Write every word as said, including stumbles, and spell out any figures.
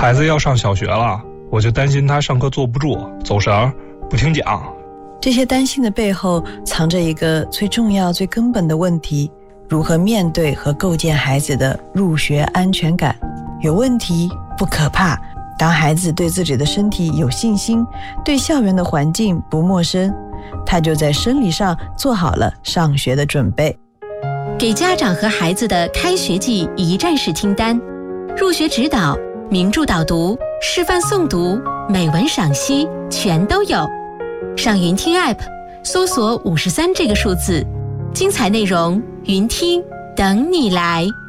孩子要上小学了，我就担心他上课坐不住，走神，不听讲。 这些担心的背后藏着一个最重要最根本的问题，如何面对和构建孩子的入学安全感。有问题不可怕，当孩子对自己的身体有信心，对校园的环境不陌生，他就在生理上做好了上学的准备。 给家长和孩子的开学季一站式清单，入学指导、名著导读、示范诵读、美文赏析全都有。上云听 App 搜索五十三这个数字，精彩内容云听等你来。